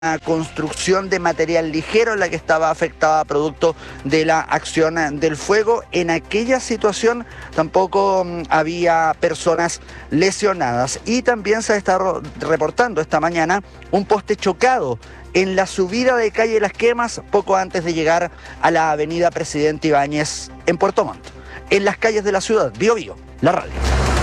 construcción de material ligero en la que estaba afectada producto de la acción del fuego. En aquella situación tampoco había personas lesionadas, y también se está reportando esta mañana un poste chocado en la subida de calle Las Quemas poco antes de llegar a la avenida Presidente Ibáñez en Puerto Montt, en las calles de la ciudad. Bío Bío, la radio.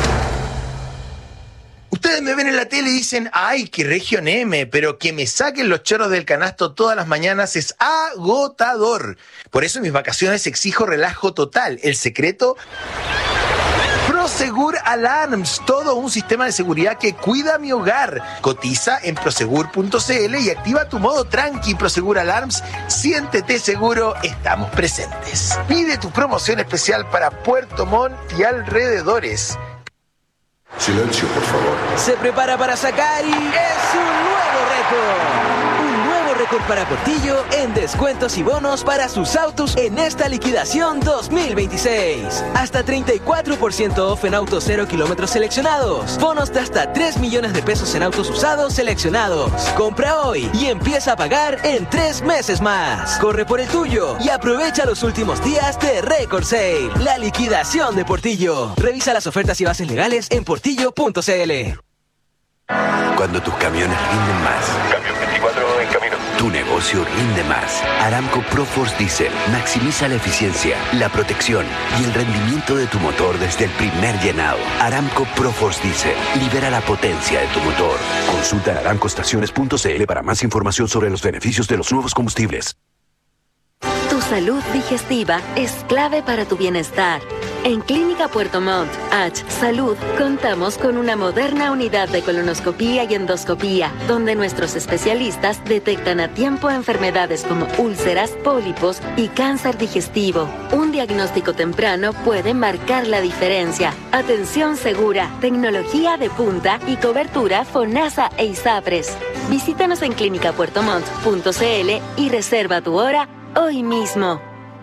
Ustedes me ven en la tele y dicen, ¡ay, qué región M! Pero que me saquen los choros del canasto todas las mañanas es agotador. Por eso en mis vacaciones exijo relajo total. El secreto, Prosegur Alarms, todo un sistema de seguridad que cuida mi hogar. Cotiza en prosegur.cl y activa tu modo tranqui. Prosegur Alarms, siéntete seguro, estamos presentes. Pide tu promoción especial para Puerto Montt y alrededores. Silencio, por favor. Se prepara para sacar y es un nuevo récord. Un nuevo récord para Portillo en descuentos y bonos para sus autos en esta liquidación 2026. Hasta 34% off en autos 0 kilómetros seleccionados. Bonos de hasta 3 millones de pesos en autos usados seleccionados. Compra hoy y empieza a pagar en 3 meses más. Corre por el tuyo y aprovecha los últimos días de Record Sale. La liquidación de Portillo. Revisa las ofertas y bases legales en portillo.cl. Cuando tus camiones rinden más. Camión 24 en camino. Tu negocio rinde más. Aramco ProForce Diesel maximiza la eficiencia, la protección y el rendimiento de tu motor desde el primer llenado. Aramco ProForce Diesel libera la potencia de tu motor. Consulta aramcoestaciones.cl para más información sobre los beneficios de los nuevos combustibles. Tu salud digestiva es clave para tu bienestar. En Clínica Puerto Montt, H Salud, contamos con una moderna unidad de colonoscopía y endoscopía, donde nuestros especialistas detectan a tiempo enfermedades como úlceras, pólipos y cáncer digestivo. Un diagnóstico temprano puede marcar la diferencia. Atención segura, tecnología de punta y cobertura FONASA e ISAPRES. Visítanos en clinicapuertomont.cl y reserva tu hora hoy mismo.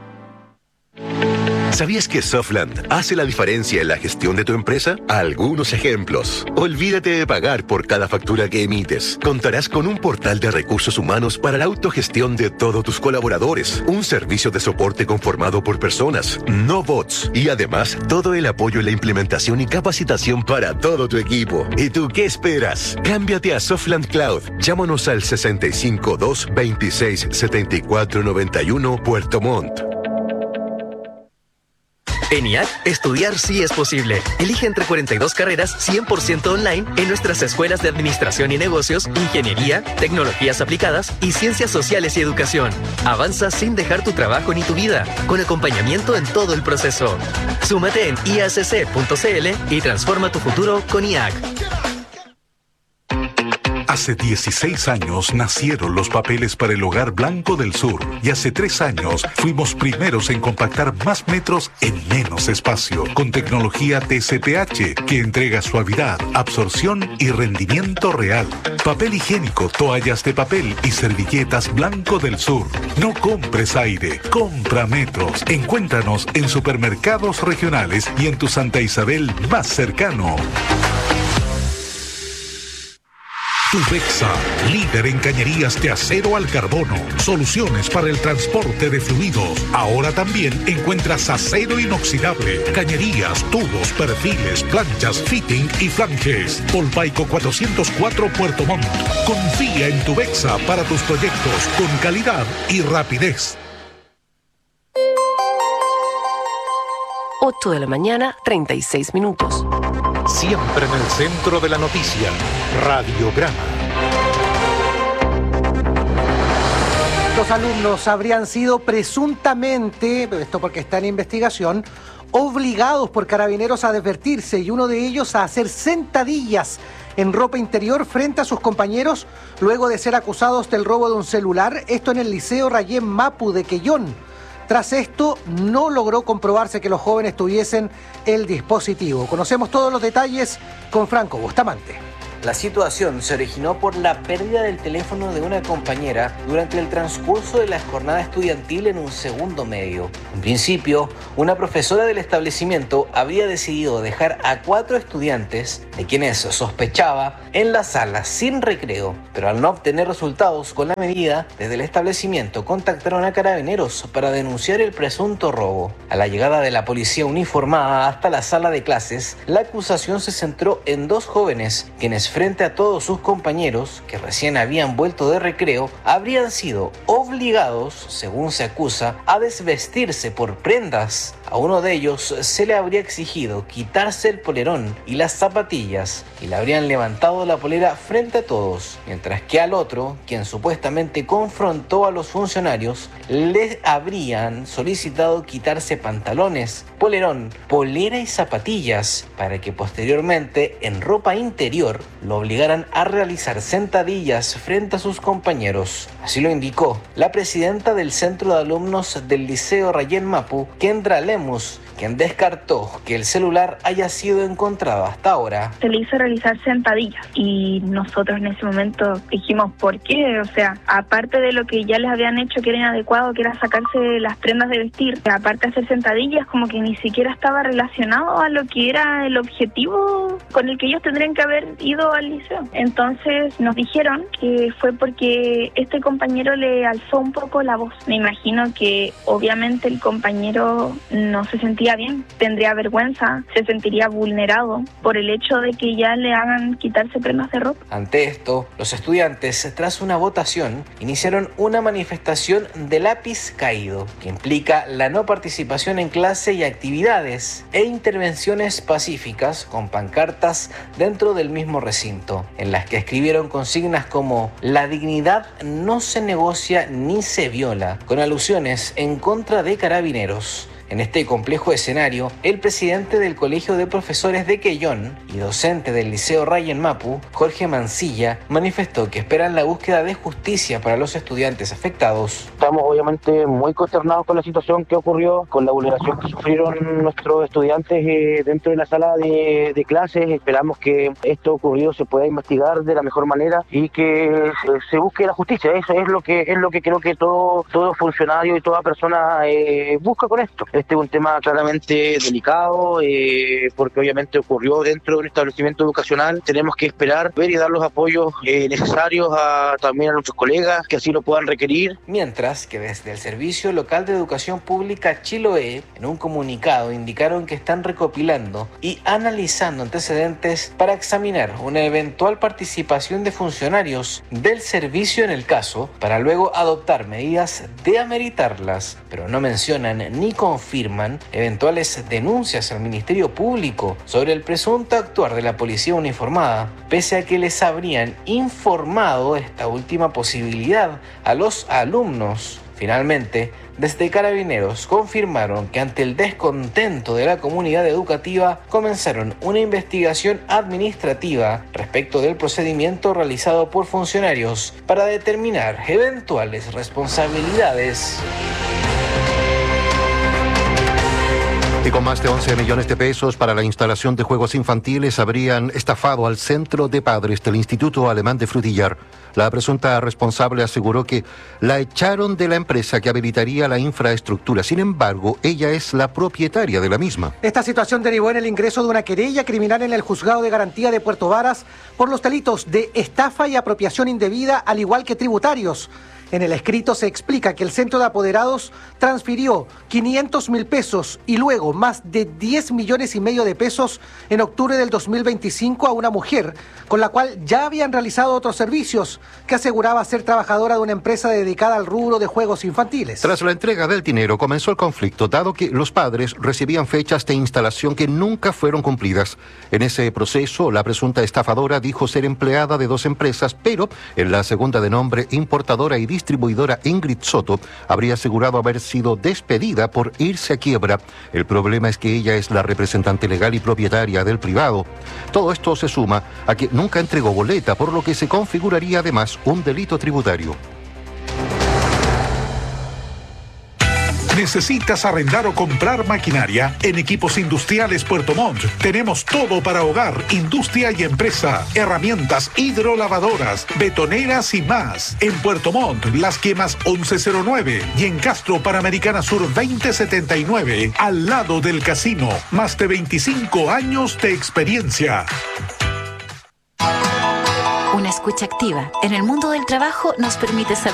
¿Sabías que Softland hace la diferencia en la gestión de tu empresa? Algunos ejemplos. Olvídate de pagar por cada factura que emites. Contarás con un portal de recursos humanos para la autogestión de todos tus colaboradores. Un servicio de soporte conformado por personas, no bots. Y además, todo el apoyo en la implementación y capacitación para todo tu equipo. ¿Y tú qué esperas? Cámbiate a Softland Cloud. Llámanos al 652 26 74 91 Puerto Montt. En IAC, estudiar sí es posible. Elige entre 42 carreras 100% online en nuestras escuelas de Administración y Negocios, Ingeniería, Tecnologías Aplicadas y Ciencias Sociales y Educación. Avanza sin dejar tu trabajo ni tu vida, con acompañamiento en todo el proceso. Súmate en iacc.cl y transforma tu futuro con IAC. Hace 16 años nacieron los papeles para el Hogar Blanco del Sur y hace 3 años fuimos primeros en compactar más metros en menos espacio con tecnología TCPH que entrega suavidad, absorción y rendimiento real. Papel higiénico, toallas de papel y servilletas Blanco del Sur. No compres aire, compra metros. Encuéntranos en supermercados regionales y en tu Santa Isabel más cercano. Tubexa, líder en cañerías de acero al carbono, soluciones para el transporte de fluidos. Ahora también encuentras acero inoxidable, cañerías, tubos, perfiles, planchas, fitting y flanges. Polpaico 404 Puerto Montt. Confía en Tubexa para tus proyectos con calidad y rapidez. 8 de la mañana, 36 minutos. Siempre en el centro de la noticia, Radiograma. Los alumnos habrían sido presuntamente, esto porque está en investigación, obligados por carabineros a desvertirse y uno de ellos a hacer sentadillas en ropa interior frente a sus compañeros luego de ser acusados del robo de un celular, esto en el Liceo Rayén Mapu de Quellón. Tras esto, no logró comprobarse que los jóvenes tuviesen el dispositivo. Conocemos todos los detalles con Franco Bustamante. La situación se originó por la pérdida del teléfono de una compañera durante el transcurso de la jornada estudiantil en un segundo medio. En principio, una profesora del establecimiento había decidido dejar a 4 estudiantes, de quienes sospechaba, en la sala sin recreo, pero al no obtener resultados con la medida, desde el establecimiento contactaron a Carabineros para denunciar el presunto robo. A la llegada de la policía uniformada hasta la sala de clases, la acusación se centró en 2 jóvenes, quienes frente a todos sus compañeros, que recién habían vuelto de recreo, habrían sido obligados, según se acusa, a desvestirse por prendas. A uno de ellos se le habría exigido quitarse el polerón y las zapatillas y le habrían levantado la polera frente a todos, mientras que al otro, quien supuestamente confrontó a los funcionarios, les habrían solicitado quitarse pantalones, polerón, polera y zapatillas para que posteriormente, en ropa interior, lo obligaran a realizar sentadillas frente a sus compañeros. Así lo indicó la presidenta del Centro de Alumnos del Liceo Rayén Mapu, Kendra Lemus, quien descartó que el celular haya sido encontrado hasta ahora. Se le hizo realizar sentadillas y nosotros en ese momento dijimos ¿por qué? O sea, aparte de lo que ya les habían hecho que era inadecuado, que era sacarse las prendas de vestir, aparte de hacer sentadillas, como que ni siquiera estaba relacionado a lo que era el objetivo con el que ellos tendrían que haber ido al liceo. Entonces nos dijeron que fue porque este compañero le alzó un poco la voz. Me imagino que obviamente el compañero no se sentía bien, tendría vergüenza, se sentiría vulnerado por el hecho de que ya le hagan quitarse prendas de ropa. Ante esto, los estudiantes, tras una votación, iniciaron una manifestación de lápiz caído, que implica la no participación en clase y actividades e intervenciones pacíficas con pancartas dentro del mismo recinto, en las que escribieron consignas como "La dignidad no se negocia ni se viola", con alusiones en contra de Carabineros. En este complejo escenario, el presidente del Colegio de Profesores de Quellón y docente del Liceo Rayén Mapu, Jorge Mancilla, manifestó que esperan la búsqueda de justicia para los estudiantes afectados. Estamos obviamente muy consternados con la situación que ocurrió, con la vulneración que sufrieron nuestros estudiantes dentro de la sala de clases. Esperamos que esto ocurrido se pueda investigar de la mejor manera y que se busque la justicia. Eso es lo que creo que todo funcionario y toda persona busca con esto. Este es un tema claramente delicado porque obviamente ocurrió dentro de un establecimiento educacional. Tenemos que esperar, ver y dar los apoyos necesarios también a nuestros colegas que así lo puedan requerir. Mientras que desde el Servicio Local de Educación Pública Chiloé, en un comunicado indicaron que están recopilando y analizando antecedentes para examinar una eventual participación de funcionarios del servicio en el caso, para luego adoptar medidas de ameritarlas, pero no mencionan ni confirman eventuales denuncias al Ministerio Público sobre el presunto actuar de la policía uniformada, pese a que les habrían informado esta última posibilidad a los alumnos. Finalmente, desde Carabineros confirmaron que ante el descontento de la comunidad educativa comenzaron una investigación administrativa respecto del procedimiento realizado por funcionarios para determinar eventuales responsabilidades. Y con más de 11 millones de pesos para la instalación de juegos infantiles habrían estafado al Centro de Padres del Instituto Alemán de Frutillar. La presunta responsable aseguró que la echaron de la empresa que habilitaría la infraestructura. Sin embargo, ella es la propietaria de la misma. Esta situación derivó en el ingreso de una querella criminal en el Juzgado de Garantía de Puerto Varas por los delitos de estafa y apropiación indebida, al igual que tributarios. En el escrito se explica que el Centro de Apoderados transfirió 500.000 pesos y luego más de 10 millones y medio de pesos en octubre del 2025 a una mujer con la cual ya habían realizado otros servicios, que aseguraba ser trabajadora de una empresa dedicada al rubro de juegos infantiles. Tras la entrega del dinero comenzó el conflicto, dado que los padres recibían fechas de instalación que nunca fueron cumplidas. En ese proceso, la presunta estafadora dijo ser empleada de 2 empresas, pero en la segunda, de nombre importadora y distribuidora Ingrid Soto, habría asegurado haber sido despedida por irse a quiebra. El problema es que ella es la representante legal y propietaria del privado. Todo esto se suma a que nunca entregó boleta, por lo que se configuraría además un delito tributario. ¿Necesitas arrendar o comprar maquinaria? En Equipos Industriales Puerto Montt tenemos todo para hogar, industria y empresa. Herramientas hidrolavadoras, betoneras y más. En Puerto Montt, Las Quemas 1109 y en Castro Panamericana Sur 2079, al lado del casino. Más de 25 años de experiencia. Una escucha activa en el mundo del trabajo nos permite saber